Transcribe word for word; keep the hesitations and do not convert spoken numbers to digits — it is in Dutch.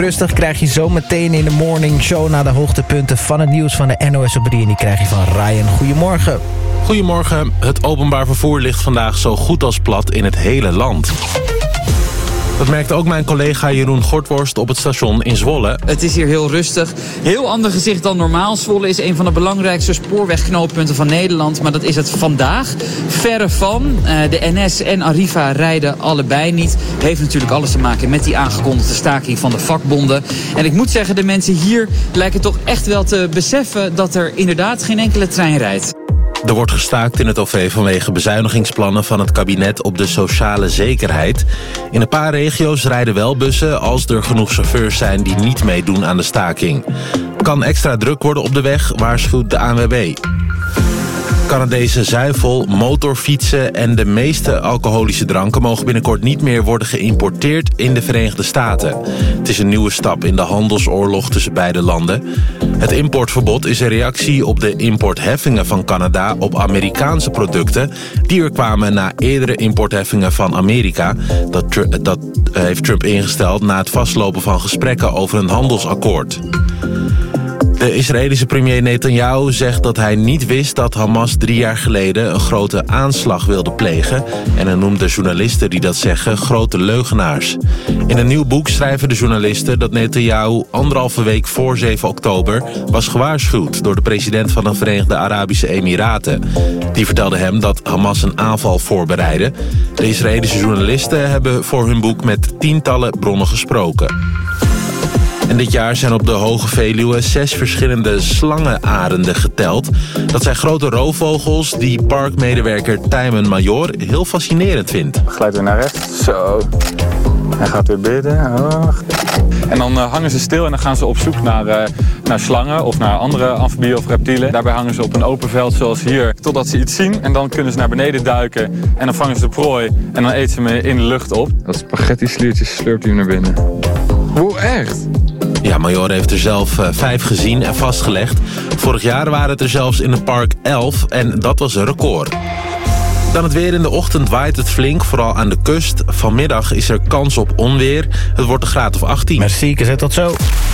Rustig krijg je zo meteen in de morning show naar de hoogtepunten van het nieuws van de N O S op drie. En die krijg je van Ryan. Goedemorgen. Goedemorgen. Het openbaar vervoer ligt vandaag zo goed als plat in het hele land. Dat merkte ook mijn collega Jeroen Gortworst op het station in Zwolle. Het is hier heel rustig. Heel ander gezicht dan normaal. Zwolle is een van de belangrijkste spoorwegknooppunten van Nederland. Maar dat is het vandaag verre van. Uh, de N S en Arriva rijden allebei niet. Heeft natuurlijk alles te maken met die aangekondigde staking van de vakbonden. En ik moet zeggen, de mensen hier lijken toch echt wel te beseffen dat er inderdaad geen enkele trein rijdt. Er wordt gestaakt in het O V vanwege bezuinigingsplannen van het kabinet op de sociale zekerheid. In een paar regio's rijden wel bussen als er genoeg chauffeurs zijn die niet meedoen aan de staking. Kan extra druk worden op de weg, waarschuwt de A N W B. Canadese zuivel, motorfietsen en de meeste alcoholische dranken mogen binnenkort niet meer worden geïmporteerd in de Verenigde Staten. Het is een nieuwe stap in de handelsoorlog tussen beide landen. Het importverbod is een reactie op de importheffingen van Canada op Amerikaanse producten die er kwamen na eerdere importheffingen van Amerika. Dat, dat heeft Trump ingesteld na het vastlopen van gesprekken over een handelsakkoord. De Israëlische premier Netanyahu zegt dat hij niet wist dat Hamas drie jaar geleden een grote aanslag wilde plegen. En hij noemt de journalisten die dat zeggen grote leugenaars. In een nieuw boek schrijven de journalisten dat Netanyahu anderhalve week voor zeven oktober was gewaarschuwd door de president van de Verenigde Arabische Emiraten. Die vertelde hem dat Hamas een aanval voorbereidde. De Israëlische journalisten hebben voor hun boek met tientallen bronnen gesproken. En dit jaar zijn op de Hoge Veluwe zes verschillende slangenarenden geteld. Dat zijn grote roofvogels die parkmedewerker Tijmen Major heel fascinerend vindt. Glijdt weer naar rechts. Zo. Hij gaat weer bidden. Oh. En dan uh, hangen ze stil en dan gaan ze op zoek naar, uh, naar slangen of naar andere amfibieën of reptielen. Daarbij hangen ze op een open veld zoals hier, totdat ze iets zien. En dan kunnen ze naar beneden duiken en dan vangen ze de prooi en dan eten ze hem in de lucht op. Dat spaghetti sliertjes slurpt hij naar binnen. Hoe echt? Ja, Major heeft er zelf uh, vijf gezien en vastgelegd. Vorig jaar waren het er zelfs in het park elf en dat was een record. Dan het weer. In de ochtend waait het flink, vooral aan de kust. Vanmiddag is er kans op onweer. Het wordt een graad of achttien. Merci, ik zet tot zo.